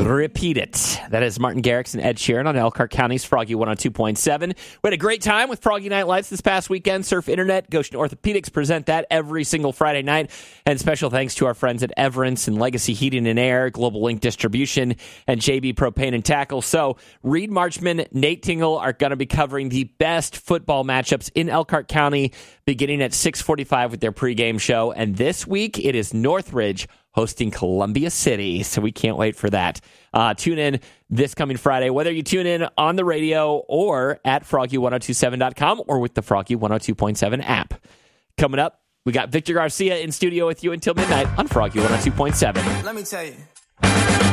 Repeat It. That is Martin Garrix and Ed Sheeran on Elkhart County's Froggy 102.7. We had a great time with Froggy Night Lights this past weekend. Surf Internet, Goshen Orthopedics present that every single Friday night. And special thanks to our friends at Everence and Legacy Heating and Air, Global Link Distribution, and JB Propane and Tackle. So Reed Marchman, Nate Tingle are going to be covering the best football matchups in Elkhart County beginning at 6:45 with their pregame show. And this week it is Northridge hosting Columbia City, so we can't wait for that. Tune in this coming Friday, whether you tune in on the radio or at froggy1027.com or with the Froggy 102.7 app. Coming up, we got Victor Garcia in studio with you until midnight on Froggy 102.7. Let me tell you.